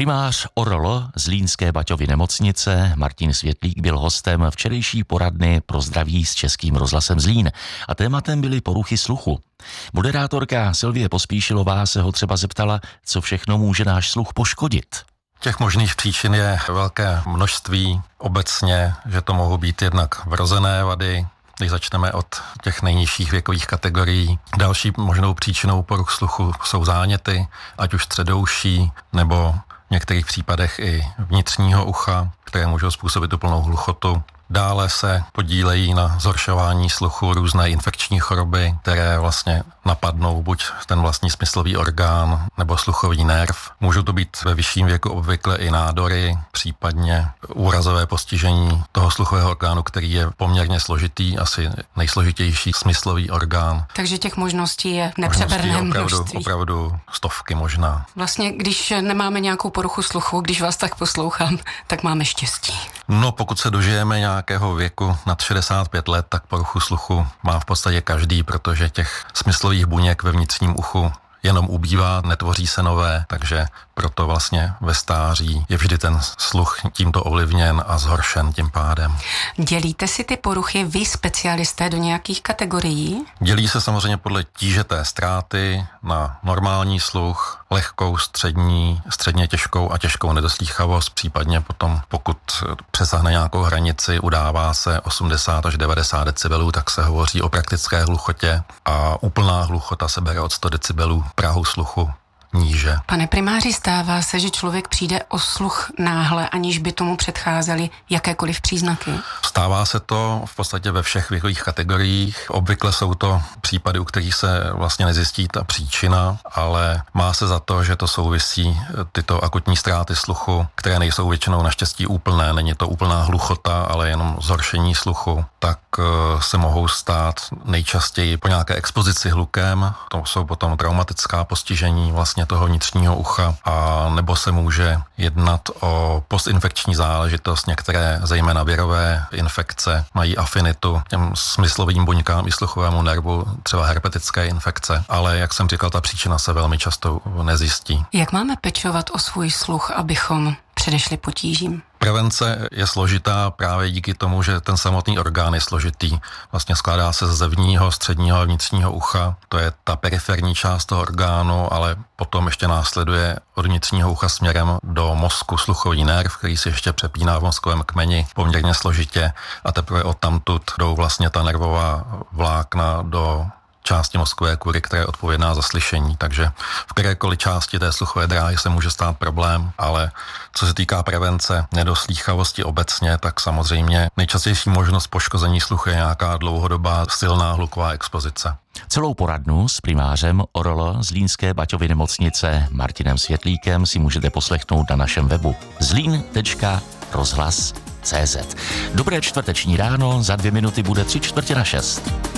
Primář ORL Zlínské Baťovy nemocnice Martin Světlík byl hostem včerejší poradny pro zdraví s Českým rozhlasem Zlín a tématem byly poruchy sluchu. Moderátorka Silvie Pospíšilová se ho třeba zeptala, co všechno může náš sluch poškodit. Těch možných příčin je velké množství obecně, že to mohou být jednak vrozené vady, když začneme od těch nejnižších věkových kategorií. Další možnou příčinou poruch sluchu jsou záněty, ať už středouší nebo v některých případech i vnitřního ucha, které můžou způsobit úplnou hluchotu. Dále se podílejí na zhoršování sluchu různé infekční choroby, které vlastně napadnou buď ten vlastní smyslový orgán nebo sluchový nerv. Můžou to být ve vyšším věku obvykle i nádory, případně úrazové postižení toho sluchového orgánu, který je poměrně složitý, asi nejsložitější smyslový orgán. Takže těch možností je nepřeberné množství. Opravdu stovky možná. Vlastně, když nemáme nějakou poruchu sluchu, když vás tak poslouchám, tak máme štěstí. No, pokud se dožijeme nějakého věku nad 65 let, tak poruchu sluchu má v podstatě každý, protože těch smyslových buněk ve vnitřním uchu jenom ubývá, netvoří se nové, takže proto vlastně ve stáří je vždy ten sluch tímto ovlivněn a zhoršen tím pádem. Dělíte si ty poruchy vy specialisté do nějakých kategorií? Dělí se samozřejmě podle tíže té ztráty na normální sluch, lehkou, středně těžkou a těžkou nedoslýchavost, případně potom, pokud přesáhne nějakou hranici, udává se 80 až 90 decibelů, tak se hovoří o praktické hluchotě a úplná hluchota se bere od 100 decibelů prahu sluchu níže. Pane primáři, stává se, že člověk přijde o sluch náhle, aniž by tomu předcházely jakékoliv příznaky? Stává se to v podstatě ve všech věkových kategoriích. Obvykle jsou to případy, u kterých se vlastně nezjistí ta příčina, ale má se za to, že to souvisí tyto akutní ztráty sluchu, které nejsou většinou naštěstí úplné. Není to úplná hluchota, ale jenom zhoršení sluchu. Tak se mohou stát nejčastěji po nějaké expozici hlukem. To jsou potom traumatická postižení vlastně toho vnitřního ucha, a nebo se může jednat o postinfekční záležitost. Některé, zejména virové infekce, mají afinitu těm smyslovým buňkám i sluchovému nervu, třeba herpetické infekce, ale jak jsem říkal, ta příčina se velmi často nezjistí. Jak máme pečovat o svůj sluch, abychom předešli potížím? Prevence je složitá právě díky tomu, že ten samotný orgán je složitý. Vlastně skládá se z zevního, středního a vnitřního ucha. To je ta periferní část toho orgánu, ale potom ještě následuje od vnitřního ucha směrem do mozku sluchový nerv, který se ještě přepíná v mozkovém kmeni poměrně složitě, a teprve odtamtud jdou vlastně ta nervová vlákna do části mozkové kůry, která je odpovědná za slyšení. Takže v kterékoliv části té sluchové dráhy se může stát problém, ale co se týká prevence nedoslýchavosti obecně, tak samozřejmě nejčastější možnost poškození sluchu je nějaká dlouhodobá silná hluková expozice. Celou poradnu s primářem ORL Zlínské Baťovy nemocnice Martinem Světlíkem si můžete poslechnout na našem webu zlin.rozhlas.cz. Dobré čtvrteční ráno, za 2 minuty bude 5:45.